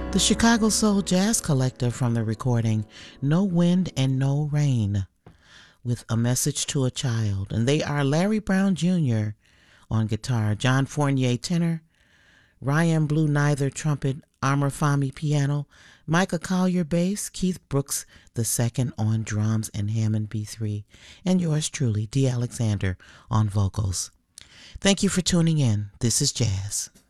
The Chicago Soul Jazz Collective from the recording No Wind and No Rain with A Message to a Child. And they are Larry Brown Jr. on guitar, John Fournier tenor, Ryan Blue Neither trumpet, Amr Fahmy piano, Micah Collier bass, Keith Brooks II on drums and Hammond B3, and yours truly, D. Alexander on vocals. Thank you for tuning in. This is Jazz.